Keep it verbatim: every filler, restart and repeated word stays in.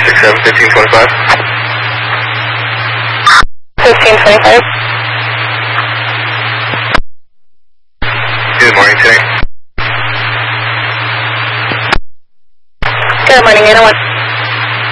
six seven, fifteen twenty-five. fifteen twenty-five. Good morning, Terry. Good morning, eight oh one.